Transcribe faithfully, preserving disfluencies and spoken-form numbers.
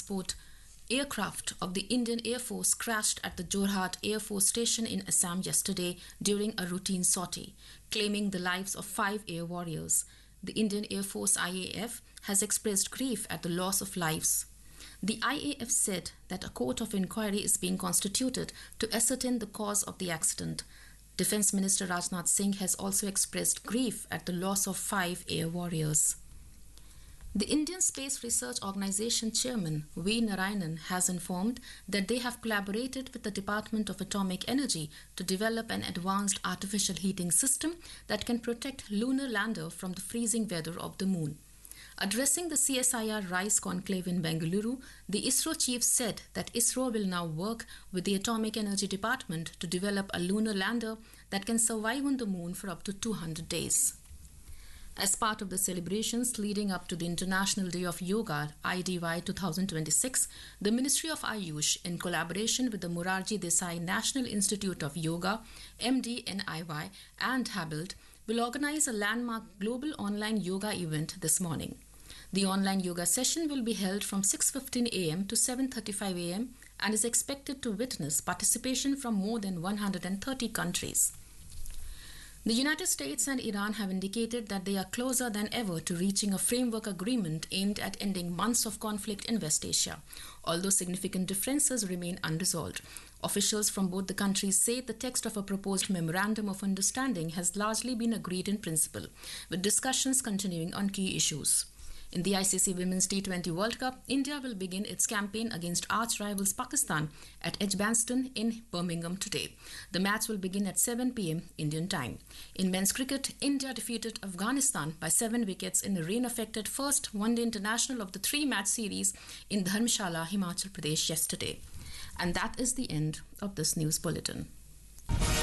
transport aircraft of the Indian Air Force crashed at the Jorhat Air Force Station in Assam yesterday during a routine sortie, claiming the lives of five air warriors. The Indian Air Force I A F has expressed grief at the loss of lives. The I A F said that a court of inquiry is being constituted to ascertain the cause of the accident. Defence Minister Rajnath Singh has also expressed grief at the loss of five air warriors. The Indian Space Research Organisation chairman V. Narayanan has informed that they have collaborated with the Department of Atomic Energy to develop an advanced artificial heating system that can protect lunar lander from the freezing weather of the moon. Addressing the C S I R RISE conclave in Bengaluru, the ISRO chief said that ISRO will now work with the Atomic Energy Department to develop a lunar lander that can survive on the moon for up to two hundred days. As part of the celebrations leading up to the International Day of Yoga I D Y twenty twenty-six, the Ministry of Ayush, in collaboration with the Morarji Desai National Institute of Yoga, M D N I Y, and Habilt, will organize a landmark global online yoga event this morning. The online yoga session will be held from six fifteen a m to seven thirty-five a m and is expected to witness participation from more than one hundred thirty countries. The United States and Iran have indicated that they are closer than ever to reaching a framework agreement aimed at ending months of conflict in West Asia, although significant differences remain unresolved. Officials from both the countries say the text of a proposed memorandum of understanding has largely been agreed in principle, with discussions continuing on key issues. In the I C C Women's T twenty World Cup, India will begin its campaign against arch-rivals Pakistan at Edgbaston in Birmingham today. The match will begin at seven p m Indian time. In men's cricket, India defeated Afghanistan by seven wickets in a rain-affected first one-day international of the three-match series in Dharamshala, Himachal Pradesh yesterday. And that is the end of this news bulletin.